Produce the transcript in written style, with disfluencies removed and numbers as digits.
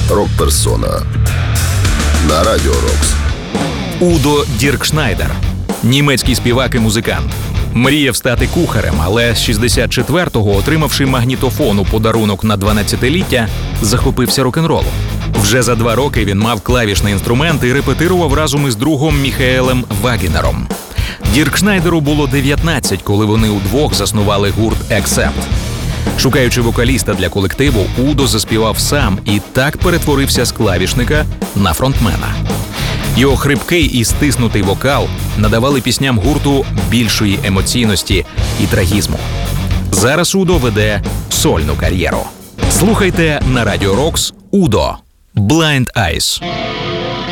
Рок-персона на Радіо Рокс. Удо Діркшнайдер – німецький співак і музикант. Мріяв стати кухарем, але з 64-го, отримавши магнітофон у подарунок на 12-ліття, захопився рок-н-ролом. Вже за 2 роки він мав клавішний інструмент і репетирував разом із другом Міхаелем Вагінером. Діркшнайдеру було 19, коли вони удвох заснували гурт «Accept». Шукаючи вокаліста для колективу, Удо заспівав сам і так перетворився з клавішника на фронтмена. Його хрипкий і стиснутий вокал надавали пісням гурту більшої емоційності і трагізму. Зараз Удо веде сольну кар'єру. Слухайте на Радіо Рокс Удо «Blind Eyes».